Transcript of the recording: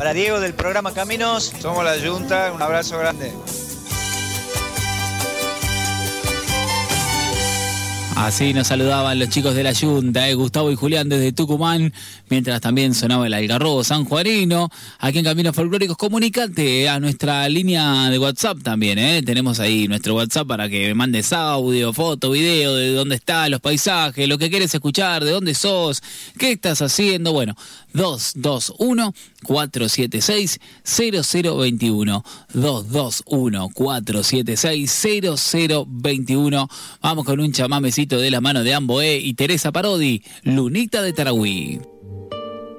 Para Diego del programa Caminos. Somos la Junta, un abrazo grande. Así nos saludaban los chicos de la Junta, Gustavo y Julián desde Tucumán, mientras también sonaba el algarrobo sanjuanino. Aquí en Caminos Folclóricos, comunicate a nuestra línea de WhatsApp también, tenemos ahí nuestro WhatsApp para que me mandes audio, foto, video, de dónde están los paisajes, lo que quieres escuchar, de dónde sos, qué estás haciendo. Bueno, 221-476-0021, 221-476-0021. Vamos con un chamamecito de la mano de Amboé y Teresa Parodi, Lunita de Tarahui.